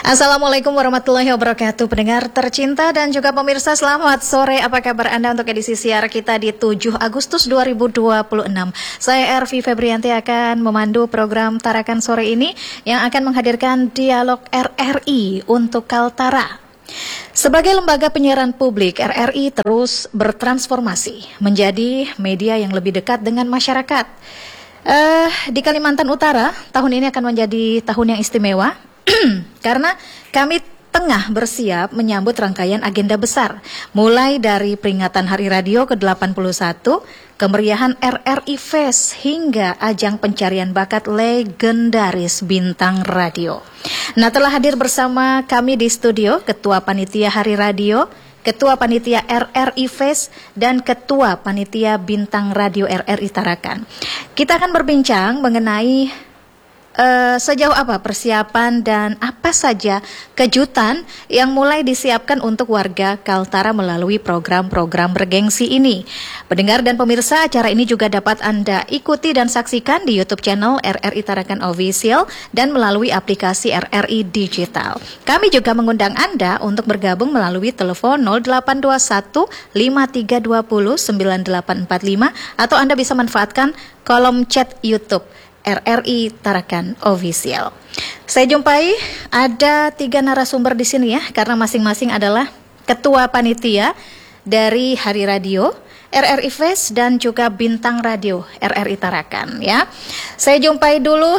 Assalamualaikum warahmatullahi wabarakatuh. Pendengar tercinta dan juga pemirsa, selamat sore. Apa kabar Anda untuk edisi siar kita di 7 Agustus 2026? Saya Ervi Febrianti akan memandu program Tarakan sore ini yang akan menghadirkan dialog RRI untuk Kaltara. Sebagai lembaga penyiaran publik, RRI terus bertransformasi menjadi media yang lebih dekat dengan masyarakat. Di Kalimantan Utara, tahun ini akan menjadi tahun yang istimewa karena kami tengah bersiap menyambut rangkaian agenda besar, mulai dari peringatan Hari Radio ke-81, kemeriahan RRI Fest, hingga ajang pencarian bakat legendaris bintang radio. Nah, telah hadir bersama kami di studio Ketua Panitia Hari Radio, Ketua Panitia RRI Fest, dan Ketua Panitia Bintang Radio RRI Tarakan. Kita akan berbincang mengenai sejauh apa persiapan dan apa saja kejutan yang mulai disiapkan untuk warga Kaltara melalui program-program bergengsi ini. Pendengar dan pemirsa, acara ini juga dapat Anda ikuti dan saksikan di YouTube channel RRI Tarakan Official dan melalui aplikasi RRI Digital. Kami juga mengundang Anda untuk bergabung melalui telepon 0821 5320 9845 atau Anda bisa manfaatkan kolom chat YouTube RRI Tarakan Official. Saya jumpai ada 3 narasumber di sini ya, karena masing-masing adalah ketua panitia dari Hari Radio, RRI Fest, dan juga Bintang Radio RRI Tarakan ya. Saya jumpai dulu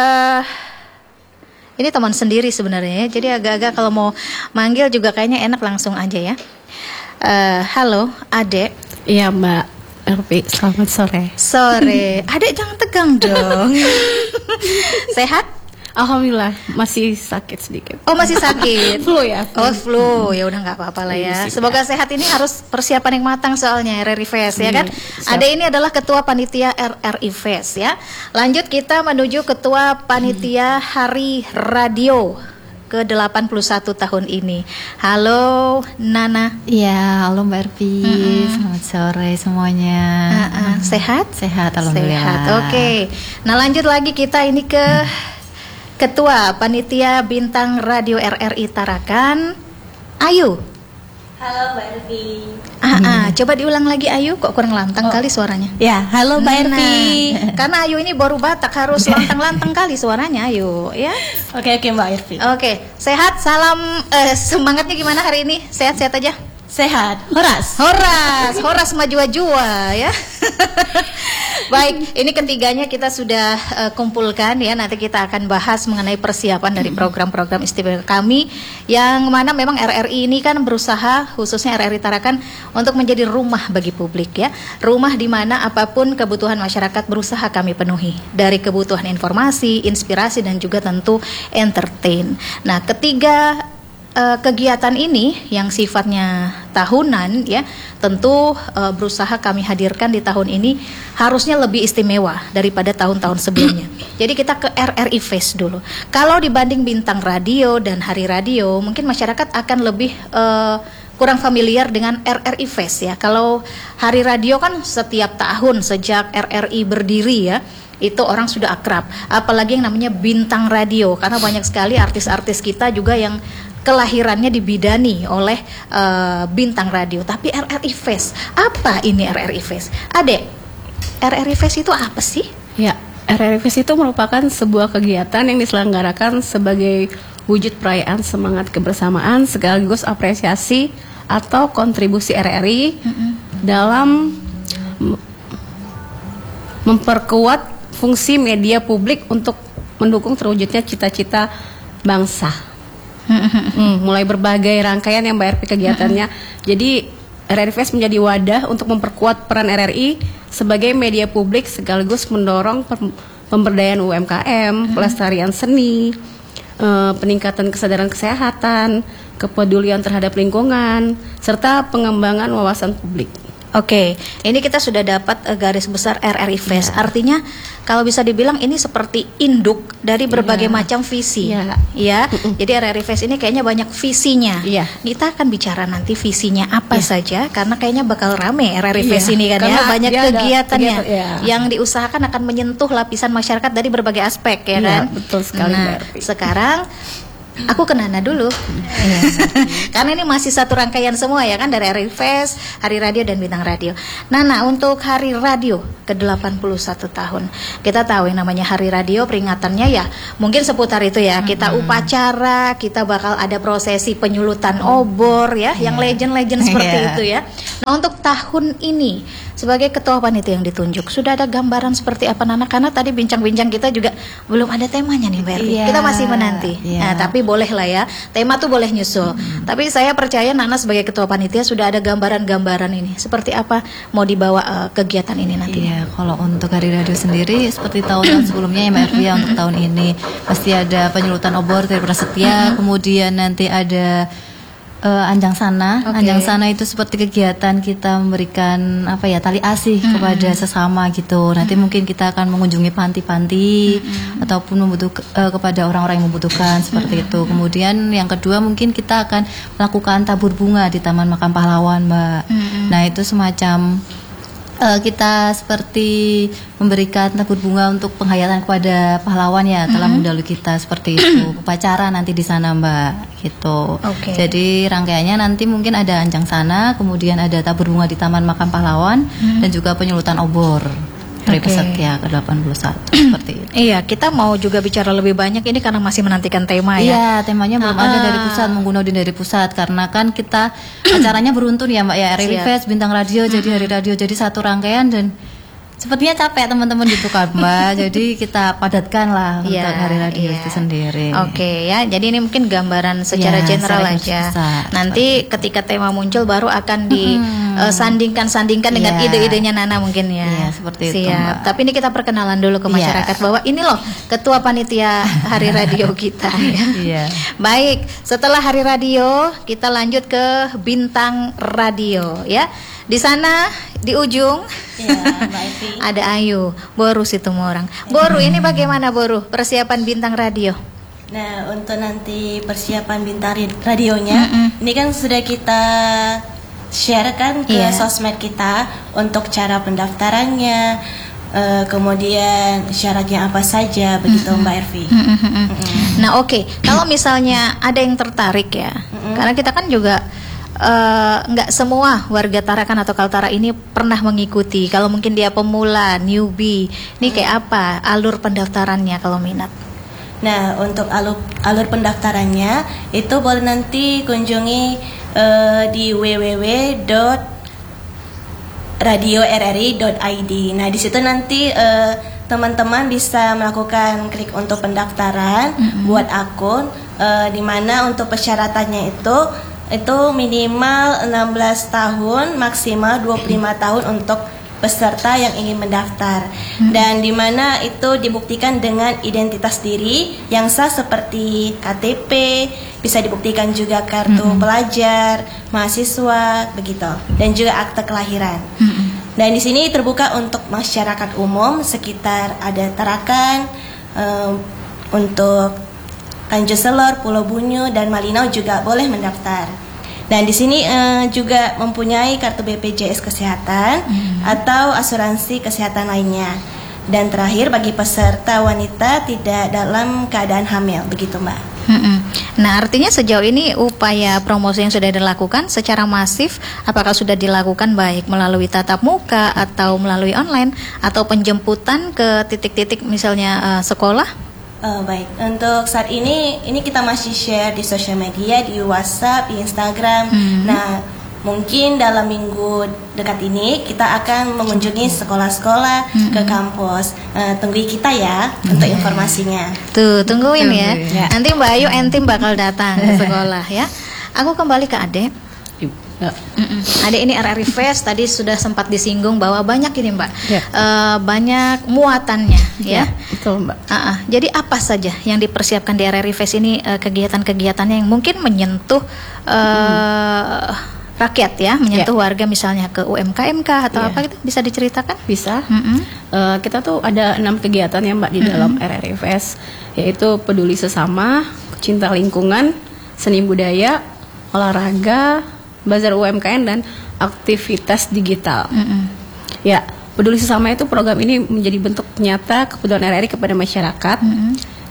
ini teman sendiri sebenarnya ya, jadi agak-agak kalau mau manggil juga kayaknya enak langsung aja ya. Halo, Adek. Iya, Mbak Ervi, selamat sore. Sore. Adek jangan tegang dong. Sehat? Alhamdulillah, masih sakit sedikit. Oh, masih sakit. Flu ya? Oh, flu. Ya udah nggak apa-apa lah ya. Semoga sehat. Ini harus persiapan yang matang soalnya RRI Fest ya kan. Adek ini adalah ketua panitia RRI Fest ya. Lanjut kita menuju ketua panitia Hari Radio ke-81 tahun ini. Halo Nana. Iya, halo Mbak Ervi. Selamat sore semuanya. Sehat? Sehat, alhamdulillah. Sehat. Oke. Nah, lanjut lagi kita ini ke Ketua Panitia Bintang Radio RRI Tarakan, Ayu. Halo Mbak Ervi. Coba diulang lagi Ayu, kok kurang lantang kali suaranya. Ya, halo Mbak Ervi. Karena Ayu ini baru Batak, harus lantang-lantang kali suaranya Ayu ya. Oke Mbak Ervi. Oke, sehat, salam semangatnya gimana hari ini? Sehat-sehat aja? Sehat. Horas maju-jua ya. Baik, ini ketiganya kita sudah kumpulkan ya. Nanti kita akan bahas mengenai persiapan dari program-program istimewa kami, yang mana memang RRI ini kan berusaha, khususnya RRI Tarakan, untuk menjadi rumah bagi publik ya. Rumah di mana apapun kebutuhan masyarakat berusaha kami penuhi, dari kebutuhan informasi, inspirasi, dan juga tentu entertain. Nah, ketiga kegiatan ini yang sifatnya tahunan ya, tentu berusaha kami hadirkan di tahun ini harusnya lebih istimewa daripada tahun-tahun sebelumnya. Jadi kita ke RRI Fest dulu. Kalau dibanding Bintang Radio dan Hari Radio, mungkin masyarakat akan lebih kurang familiar dengan RRI Fest ya. Kalau Hari Radio kan setiap tahun sejak RRI berdiri ya, itu orang sudah akrab. Apalagi yang namanya Bintang Radio, karena banyak sekali artis-artis kita juga yang kelahirannya dibidani oleh Bintang Radio. Tapi RRI Fest, apa ini RRI Fest? Adek, RRI Fest itu apa sih? Ya, RRI Fest itu merupakan sebuah kegiatan yang diselenggarakan sebagai wujud perayaan semangat kebersamaan sekaligus apresiasi atau kontribusi RRI dalam memperkuat fungsi media publik untuk mendukung terwujudnya cita-cita bangsa. Mulai berbagai rangkaian yang Mbak RRI kegiatannya. Jadi RRI Fest menjadi wadah untuk memperkuat peran RRI sebagai media publik sekaligus mendorong pemberdayaan UMKM, pelestarian seni, peningkatan kesadaran kesehatan, kepedulian terhadap lingkungan, serta pengembangan wawasan publik. Oke, ini kita sudah dapat garis besar RRI Fest. Artinya kalau bisa dibilang ini seperti induk dari berbagai macam visi. Ya. Jadi RRI Fest ini kayaknya banyak visinya. Kita akan bicara nanti visinya apa saja, karena kayaknya bakal rame RRI Fest ini kan ya. Banyak kegiatannya yang diusahakan akan menyentuh lapisan masyarakat dari berbagai aspek ya kan. Betul sekali. Nah, sekarang Aku ke Nana dulu. Karena ini masih satu rangkaian semua ya kan, dari Hari Fest, Hari Radio dan Bintang Radio. Nana, untuk Hari Radio ke-81 tahun. Kita tahu yang namanya Hari Radio peringatannya ya mungkin seputar itu ya. Kita upacara, kita bakal ada prosesi penyulutan obor ya, yang legend-legend seperti itu ya. Nah, untuk tahun ini sebagai ketua panitia yang ditunjuk, sudah ada gambaran seperti apa Nana? Karena tadi bincang-bincang kita juga belum ada temanya nih Mbak Ervi. Kita masih menanti. Nah, tapi boleh lah ya, tema tuh boleh nyusul. Tapi saya percaya Nana sebagai ketua panitia sudah ada gambaran-gambaran ini. Seperti apa mau dibawa kegiatan ini nanti? Iya, kalau untuk Hari Radio sendiri seperti tahun-tahun sebelumnya ya Mbak Ervi, untuk tahun ini pasti ada penyulutan obor dari prasetya, kemudian nanti ada Anjang Sana. Anjang Sana itu seperti kegiatan kita memberikan tali asih kepada sesama gitu. Nanti mungkin kita akan mengunjungi panti-panti ataupun kepada orang-orang yang membutuhkan seperti itu. Kemudian yang kedua mungkin kita akan melakukan tabur bunga di Taman Makam Pahlawan, Mbak. Nah, itu semacam kita seperti memberikan tabur bunga untuk penghayatan kepada pahlawan ya telah mendahului kita seperti itu. Upacara nanti di sana Mbak gitu. Jadi rangkaiannya nanti mungkin ada Anjang Sana, kemudian ada tabur bunga di Taman Makam Pahlawan dan juga penyulutan obor dari peserta ke-81 seperti itu. Iya, kita mau juga bicara lebih banyak ini karena masih menantikan tema ya. Iya, temanya belum ada dari pusat, menggunakan dari pusat karena kan kita acaranya beruntun ya Mbak ya, Hari Fest, Bintang Radio, jadi Hari Radio, jadi satu rangkaian dan sepertinya capek teman-teman gitu kan Mbak. Jadi kita padatkan lah untuk Hari Radio itu sendiri. Ya, jadi ini mungkin gambaran secara general aja. Nanti ketika tema muncul baru akan disandingkan dengan ide-idenya Nana mungkin ya. Iya, seperti itu Mbak. Tapi ini kita perkenalan dulu ke masyarakat bahwa ini loh ketua panitia Hari Radio kita ya. Baik, setelah Hari Radio kita lanjut ke Bintang Radio ya. Di sana di ujung ada Ayu, Boru situ orang. Boru, ini bagaimana Boru persiapan Bintang Radio? Nah, untuk nanti persiapan Bintang Radionya, ini kan sudah kita share kan ke sosmed kita untuk cara pendaftarannya, kemudian syaratnya apa saja begitu Mbak Ervi. Nah, kalau misalnya ada yang tertarik ya, karena kita kan juga nggak semua warga Tarakan atau Kaltara ini pernah mengikuti. Kalau mungkin dia pemula, newbie, ini kayak apa alur pendaftarannya kalau minat? Nah, untuk alur pendaftarannya itu boleh nanti kunjungi di www.radiorri.id. Nah, di situ nanti teman-teman bisa melakukan klik untuk pendaftaran, buat akun, di mana untuk persyaratannya itu minimal 16 tahun, maksimal 25 tahun untuk peserta yang ingin mendaftar. Dan di mana itu dibuktikan dengan identitas diri yang sah seperti KTP, bisa dibuktikan juga kartu pelajar, mahasiswa begitu, dan juga akte kelahiran. Dan di sini terbuka untuk masyarakat umum sekitar ada Tarakan, untuk Tanjung Selor, Pulau Bunyu dan Malinau juga boleh mendaftar. Dan di sini juga mempunyai kartu BPJS Kesehatan atau asuransi kesehatan lainnya. Dan terakhir bagi peserta wanita tidak dalam keadaan hamil, begitu Mbak. Nah, artinya sejauh ini upaya promosi yang sudah dilakukan secara masif, apakah sudah dilakukan baik melalui tatap muka atau melalui online atau penjemputan ke titik-titik misalnya sekolah? Baik, untuk saat ini kita masih share di sosial media, di WhatsApp, di Instagram. Nah, mungkin dalam minggu dekat ini kita akan mengunjungi sekolah-sekolah ke kampus. Tungguin kita ya untuk informasinya. Tuh, tungguin ya. Nanti Mbak Ayu Entim bakal datang ke sekolah ya. Aku kembali ke Ade. Ada ini RRI Fest tadi sudah sempat disinggung bahwa banyak ini Mbak, banyak muatannya ya. Betul Mbak. Jadi apa saja yang dipersiapkan di RRI Fest ini, kegiatan-kegiatannya yang mungkin menyentuh rakyat ya, menyentuh warga misalnya ke UMKM atau apa gitu, bisa diceritakan? Bisa. Kita tuh ada 6 kegiatan ya Mbak di dalam RRI Fest, yaitu peduli sesama, cinta lingkungan, seni budaya, olahraga, bazar UMKM dan aktivitas digital. Ya, peduli sesama itu program ini menjadi bentuk nyata kepedulian RRI kepada masyarakat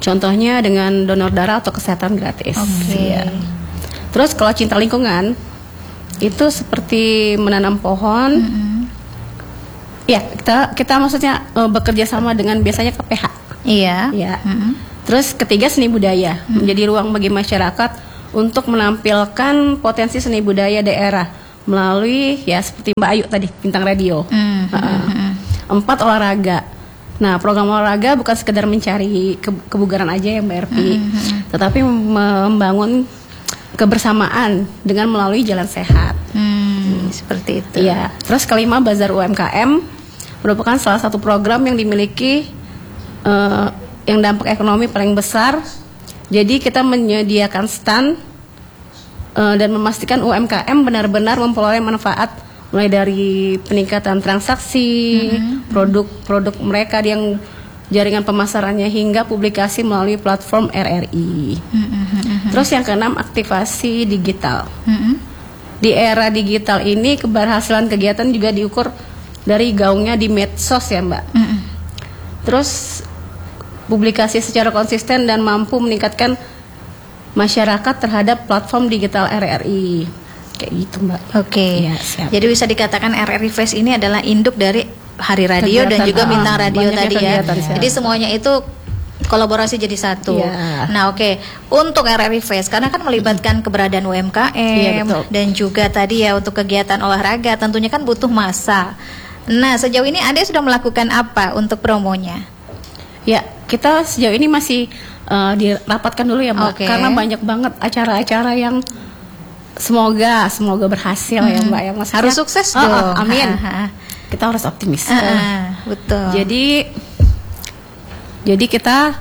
Contohnya dengan donor darah atau kesehatan gratis. Oke. Ya. Terus kalau cinta lingkungan itu seperti menanam pohon. Ya, kita maksudnya bekerja sama dengan biasanya KPH. Iya. Ya. Terus ketiga seni budaya, menjadi ruang bagi masyarakat untuk menampilkan potensi seni budaya daerah melalui ya seperti Mbak Ayu tadi bintang radio. 4 olahraga. Nah, program olahraga bukan sekedar mencari kebugaran aja ya Mbak Ervi, tetapi membangun kebersamaan dengan melalui jalan sehat. Seperti itu. Iya. Terus kelima, Bazar UMKM merupakan salah satu program yang dimiliki yang dampak ekonomi paling besar. Jadi kita menyediakan stand dan memastikan UMKM benar-benar memperoleh manfaat mulai dari peningkatan transaksi, produk-produk mereka yang jaringan pemasarannya hingga publikasi melalui platform RRI. Terus yang keenam, aktivasi digital. Di era digital ini keberhasilan kegiatan juga diukur dari gaungnya di medsos ya Mbak. Terus publikasi secara konsisten dan mampu meningkatkan masyarakat terhadap platform digital RRI. Kayak gitu Mbak. Oke. Ya, siap. Jadi bisa dikatakan RRI Fest ini adalah induk dari Hari Radio dan Kegiatan, juga bintang radio banyaknya tadi ya. kegiatan, siap. Jadi semuanya itu kolaborasi jadi satu. Iya. Nah, oke. Untuk RRI Fest karena kan melibatkan keberadaan UMKM Iya, betul. dan juga tadi ya untuk kegiatan olahraga tentunya kan butuh masa. Nah, sejauh ini Ade sudah melakukan apa untuk promonya? Ya, kita sejauh ini masih dirapatkan dulu ya Mbak, Oke. karena banyak banget acara-acara yang semoga berhasil ya Mbak ya. Maksudnya, Harus sukses dong. Amin. Ha, ha. Kita harus optimis. Betul. Jadi kita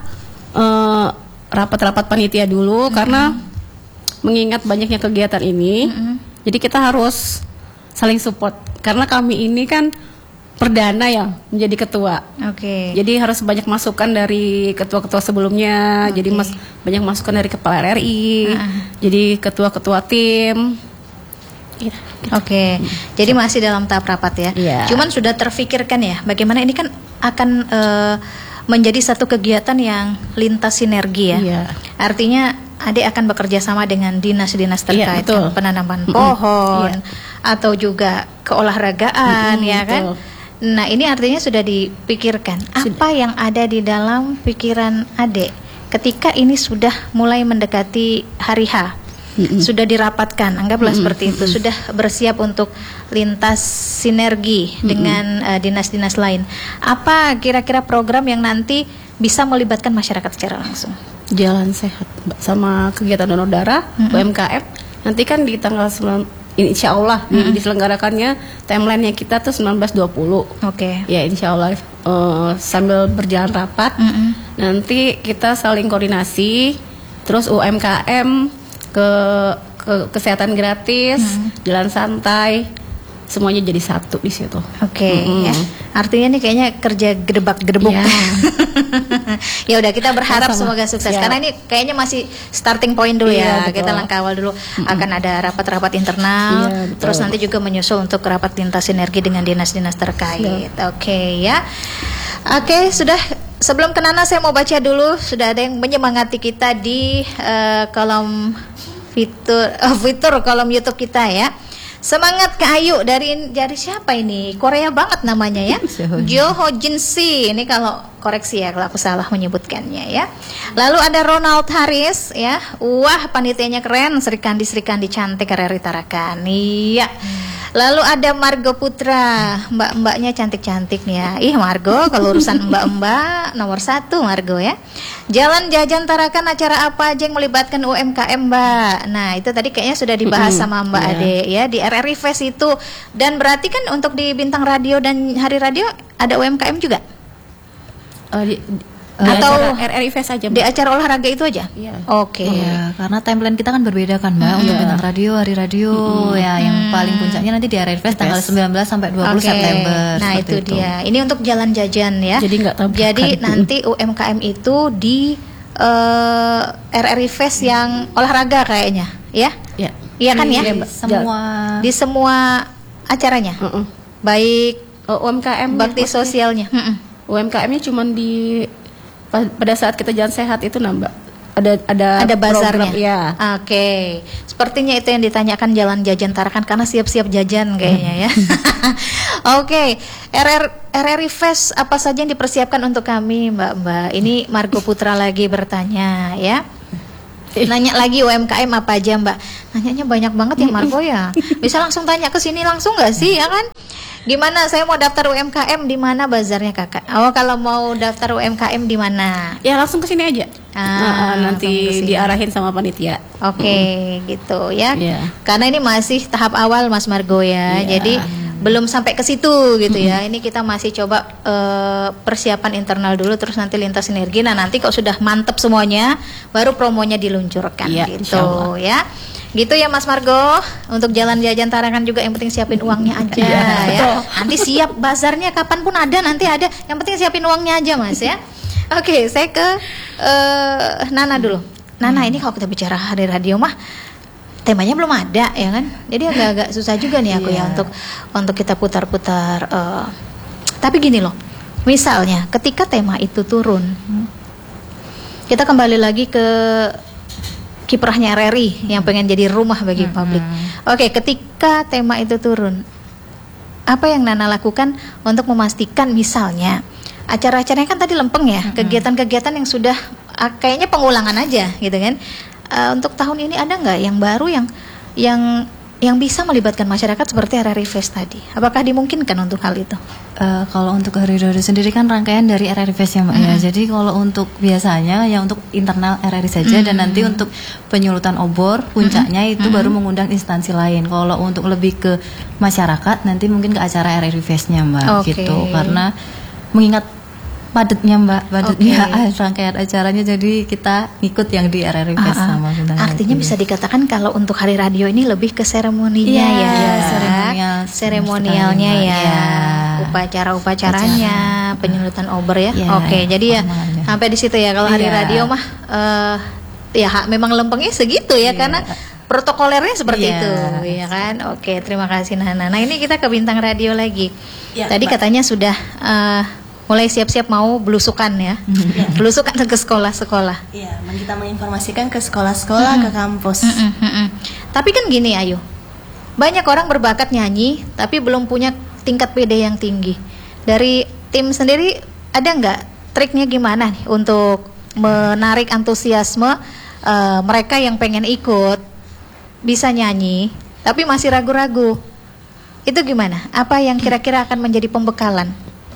rapat-rapat panitia dulu karena mengingat banyaknya kegiatan ini. Jadi kita harus saling support karena kami ini kan perdana ya menjadi ketua. Oke. Jadi harus banyak masukan dari ketua-ketua sebelumnya. Jadi banyak masukan dari kepala RRI. Jadi ketua-ketua tim. Gitu. Oke, jadi masih dalam tahap rapat ya. Iya. Cuman sudah terfikirkan ya, bagaimana ini kan akan menjadi satu kegiatan yang lintas sinergi ya. Iya. Artinya Ade akan bekerja sama dengan dinas-dinas terkait, Iya, betul. kan, penanaman pohon atau juga keolahragaan ya kan. Betul. Nah ini artinya sudah dipikirkan. Apa yang ada di dalam pikiran Ade ketika ini sudah mulai mendekati hari H? Sudah dirapatkan, anggaplah seperti itu, sudah bersiap untuk lintas sinergi dengan dinas-dinas lain. Apa kira-kira program yang nanti bisa melibatkan masyarakat secara langsung? Jalan sehat Mbak, sama kegiatan donor darah UMKM. Nanti kan di tanggal 9 insya Allah diselenggarakannya timelinenya kita tuh 19-20. Oke. Ya insya Allah sambil berjalan rapat nanti kita saling koordinasi. Terus UMKM ke kesehatan gratis, jalan santai, semuanya jadi satu di situ. Oke, ya. Artinya nih kayaknya kerja gedebak-gedebuk. Ya. Ya udah kita berharap Sama-sama. semoga sukses Siap. karena ini kayaknya masih starting point dulu Iya, ya. betul. Kita langkah awal dulu akan ada rapat-rapat internal, Iya, betul. terus nanti juga menyusul untuk rapat lintas sinergi dengan dinas-dinas terkait. Oke ya. Oke, sudah. Sebelum ke Nana saya mau baca dulu, sudah ada yang menyemangati kita di kolom fitur kolom YouTube kita ya. Semangat Kak Ayu dari siapa ini? Korea banget namanya ya. Jo Ho Jin Si. Ini kalau koreksi ya kalau aku salah menyebutkannya ya. Lalu ada Ronald Haris ya. Wah, panitianya keren, Sri Kandi cantik RRI Tarakan. Iya. Lalu ada Margo Putra, mbak-mbaknya cantik-cantik nih ya. Ih Margo, kalau urusan mbak-mbak nomor 1 Margo ya. Jalan Jajan Tarakan, acara apa aja yang melibatkan UMKM Mbak? Nah itu tadi kayaknya sudah dibahas sama Mbak Ade ya di RRI Fest itu. Dan berarti kan untuk di Bintang Radio dan Hari Radio ada UMKM juga? Atau acara RRI Fest aja Mbak. Di acara olahraga itu aja? Iya. Oke. Iya, karena timeline kita kan berbeda kan Mbak. Untuk bintang radio, hari radio ya yang paling puncaknya nanti di RRI Fest tanggal 19 sampai 20 Oke. September. Nah seperti itu dia. Ini untuk jalan jajan ya. Jadi nggak tabrakan. Jadi nanti UMKM itu di RRI Fest yang olahraga kayaknya, ya? Ya. Iya kan ya? Iya, Mbak. Di semua acaranya. Baik UMKM bakti sosialnya. UMKM-nya cuma di pada saat kita jalan sehat itu nambah ada bazarnya. program, ya. Oke. Sepertinya itu yang ditanyakan Jalan Jajan Tarakan karena siap-siap jajan kayaknya ya. Oke. RRI Fest apa saja yang dipersiapkan untuk kami, Mbak? Ini Margo Putra lagi bertanya ya. Nanya lagi UMKM apa aja, Mbak? Nanyanya banyak banget ya Margo ya. Bisa langsung tanya ke sini langsung nggak sih ya kan? Gimana saya mau daftar UMKM, di mana bazarnya Kakak? Oh, kalau mau daftar UMKM di mana? Ya langsung ke sini aja. Nanti kesini. diarahin sama panitia. Oke, gitu ya. Yeah. Karena ini masih tahap awal Mas Margo ya. Yeah. Jadi belum sampai ke situ gitu ya. Ini kita masih coba persiapan internal dulu, terus nanti lintas sinergi. Nah, nanti kok sudah mantep semuanya, baru promonya diluncurkan gitu ya. Gitu ya Mas Margo. Untuk Jalan Jajan Tarakan juga yang penting siapin uangnya aja ya. Nanti siap bazarnya kapanpun ada, nanti ada. Yang penting siapin uangnya aja Mas ya. Oke, saya ke Nana dulu. Nana, ini kalau kita bicara hari radio mah temanya belum ada ya kan. Jadi agak-agak susah juga nih aku ya untuk kita putar-putar. Tapi gini loh, misalnya ketika tema itu turun, kita kembali lagi ke kiprahnya RRI yang pengen jadi rumah bagi publik. Oke, ketika tema itu turun, apa yang Nana lakukan untuk memastikan misalnya acara-acaranya kan tadi lempeng ya, kegiatan-kegiatan yang sudah kayaknya pengulangan aja gitu kan. Untuk tahun ini ada nggak yang baru yang bisa melibatkan masyarakat seperti RRI Fest tadi? Apakah dimungkinkan untuk hal itu? Kalau untuk hari radio sendiri kan rangkaian dari RRI Fest ya Mbak ya. Jadi kalau untuk biasanya ya untuk internal RRI saja dan nanti untuk penyulutan obor puncaknya itu baru mengundang instansi lain. Kalau untuk lebih ke masyarakat nanti mungkin ke acara RRI Fest-nya Mbak gitu. Karena mengingat padatnya Mbak, rangkaian acaranya, jadi kita ikut yang di RRI Fest sama Bintang Artinya bisa dikatakan kalau untuk hari radio ini lebih ke seremoninya seremonialnya ya. Upacara-upacaranya, penyulutan obor ya. Oke, jadi ya sampai di situ ya. Kalau hari radio mah ya memang lempengnya segitu ya karena protokolernya seperti itu ya kan. Oke, terima kasih Nana. Nah, ini kita ke Bintang Radio lagi. Tadi katanya sudah mulai siap-siap mau belusukan ya. Belusukan ke sekolah-sekolah. Iya, kita menginformasikan ke sekolah-sekolah, ke kampus. Tapi kan gini Ayu, banyak orang berbakat nyanyi tapi belum punya tingkat PD yang tinggi. Dari tim sendiri ada nggak triknya gimana nih untuk menarik antusiasme mereka yang pengen ikut bisa nyanyi tapi masih ragu-ragu? Itu gimana? Apa yang kira-kira akan menjadi pembekalan?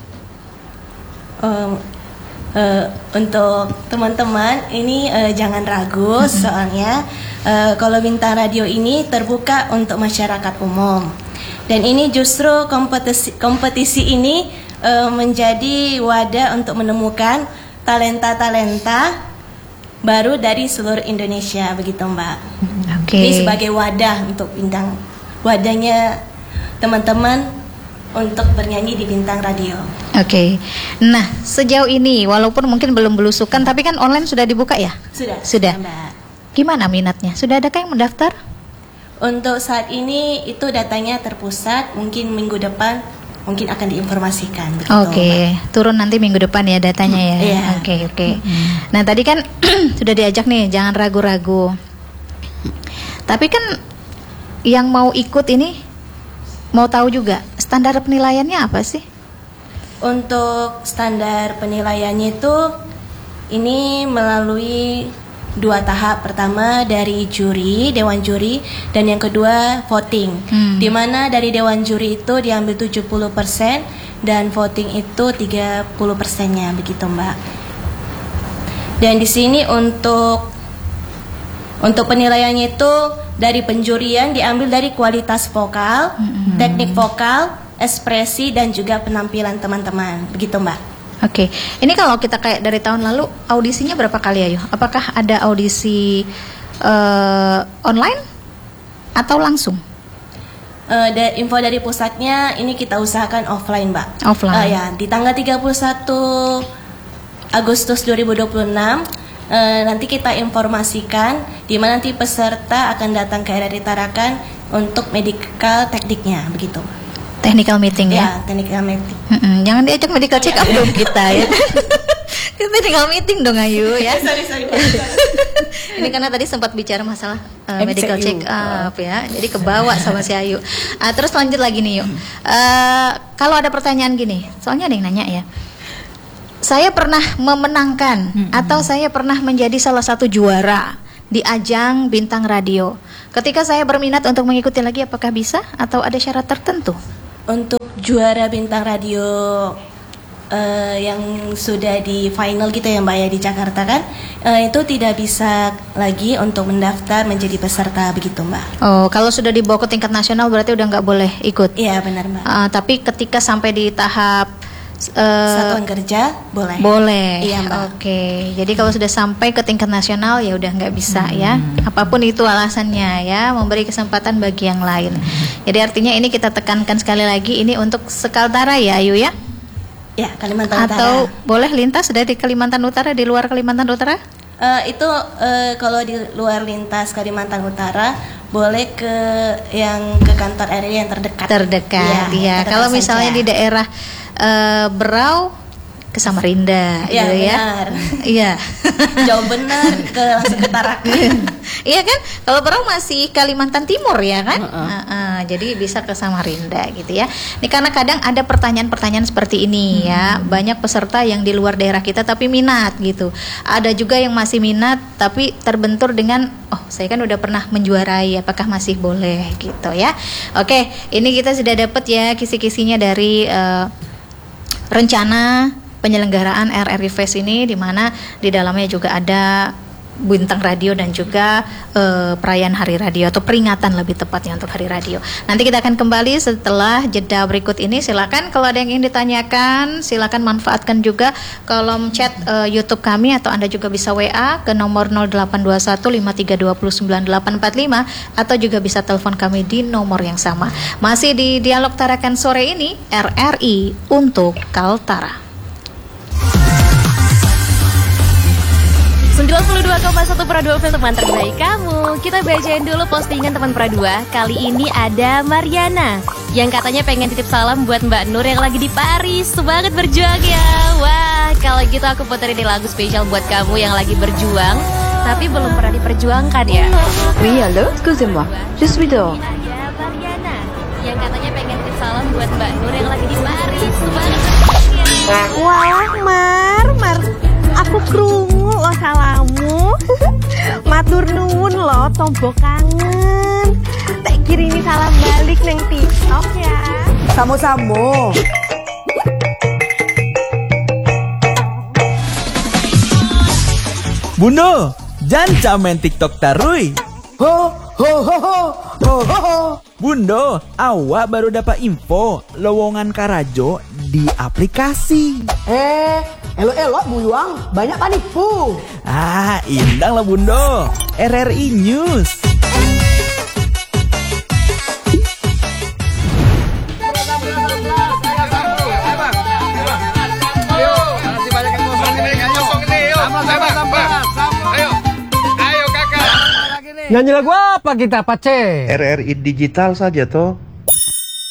Untuk teman-teman ini jangan ragu, soalnya kalau Bintang Radio ini terbuka untuk masyarakat umum. Dan ini justru kompetisi ini menjadi wadah untuk menemukan talenta-talenta baru dari seluruh Indonesia, begitu Mbak. Ini sebagai wadah untuk wadahnya teman-teman untuk bernyanyi di Bintang Radio. Nah sejauh ini walaupun mungkin belum belusukan, tapi kan online sudah dibuka ya? Sudah. Mbak. Gimana minatnya? Sudah adakah yang mendaftar? Untuk saat ini itu datanya terpusat, mungkin minggu depan mungkin akan diinformasikan. Turun nanti minggu depan ya datanya ya. Nah tadi kan sudah diajak nih, jangan ragu-ragu. Tapi kan yang mau ikut ini mau tahu juga standar penilaiannya apa sih? Untuk standar penilaiannya itu ini melalui 2 tahap. Pertama dari juri, dewan juri, dan yang kedua voting. Di mana dari dewan juri itu diambil 70% dan voting itu 30%-nya, begitu Mbak. Dan di sini untuk penilaiannya itu dari penjurian diambil dari kualitas vokal, teknik vokal, ekspresi dan juga penampilan teman-teman, begitu Mbak. Ini kalau kita kayak dari tahun lalu audisinya berapa kali Ayu? Apakah ada audisi online atau langsung? Info dari pusatnya ini kita usahakan offline Mbak. Di tanggal 31 Agustus 2026 nanti kita informasikan di mana nanti peserta akan datang ke RRI Tarakan untuk medical tekniknya, begitu. Technical meeting ya? Technical meeting. Jangan diajak medical check up dong kita ya. Kita tinggal meeting dong Ayu ya. sorry. Ini karena tadi sempat bicara masalah medical check up ya, jadi kebawa sama si Ayu. Terus lanjut lagi nih yuk. Kalau ada pertanyaan gini, soalnya ada yang nanya ya. Saya pernah memenangkan atau saya pernah menjadi salah satu juara di ajang bintang radio. Ketika saya berminat untuk mengikuti lagi, apakah bisa atau ada syarat tertentu? Untuk juara bintang radio yang sudah di final gitu ya Mbak ya di Jakarta kan, itu tidak bisa lagi untuk mendaftar menjadi peserta begitu Mbak. Oh, kalau sudah dibawa ke tingkat nasional berarti udah nggak boleh ikut? Iya benar Mbak. Tapi ketika sampai di tahap satuan kerja boleh. Boleh. Iya Mbak. Oke. Jadi kalau sudah sampai ke tingkat nasional ya udah nggak bisa ya. Apapun itu alasannya ya, memberi kesempatan bagi yang lain. Jadi artinya ini kita tekankan sekali lagi, ini untuk sekaltara ya Ayu ya. Ya, Kalimantan Utara. Atau boleh lintas dari Kalimantan Utara, di luar Kalimantan Utara? Itu kalau di luar lintas Kalimantan Utara boleh ke yang ke kantor RRI yang terdekat. Terdekat, ya. Kalau misalnya di daerah Berau ke Samarinda, ya, gitu ya. Iya. Jauh benar ke langsung ke Tarakan. Iya kan? Kalau Berau masih Kalimantan Timur ya kan? Jadi bisa ke Samarinda gitu ya. Ini karena kadang ada pertanyaan-pertanyaan seperti ini ya. Banyak peserta yang di luar daerah kita tapi minat gitu. Ada juga yang masih minat tapi terbentur dengan saya kan udah pernah menjuarai, apakah masih boleh gitu ya. Oke, ini kita sudah dapat ya kisi-kisinya dari rencana penyelenggaraan RRI Fest ini, di mana di dalamnya juga ada bintang radio dan juga perayaan Hari Radio atau peringatan lebih tepatnya untuk Hari Radio. Nanti kita akan kembali setelah jeda berikut ini. Silakan kalau ada yang ingin ditanyakan, silakan manfaatkan juga kolom chat YouTube kami, atau Anda juga bisa WA ke nomor 082153209845 atau juga bisa telepon kami di nomor yang sama. Masih di Dialog Tarakan sore ini, RRI untuk Kaltara. 92,1 Pro 2 untuk teman terbaik kamu. Kita bacain dulu postingan teman Pro 2. Kali ini ada Mariana yang katanya pengen titip salam buat Mbak Nur yang lagi di Paris. Semangat berjuang ya. Wah, kalau gitu aku puterin lagu spesial buat kamu yang lagi berjuang tapi belum pernah diperjuangkan ya. Oui, allô, excusez-moi. Je suis dehors. Ada Mariana yang katanya pengen titip salam buat Mbak Nur yang lagi di Paris. Semangat berjuang ya. Wah, Mar, aku krungu lo salamu. Matur nuwun lo, tombo kangen. Tak kirimi salam balik neng TikTok ya. Samo-samo. Bunda, jangan main TikTok tarui. Ho ho ho ho ho ho ho. Bunda, awak baru dapat info lowongan Karajo di aplikasi. Elok-elok buyuang, banyak panipu. Indang lah Bunda. RRI News. Nyanyi lagu apa kita, Pace? RRI digital saja toh.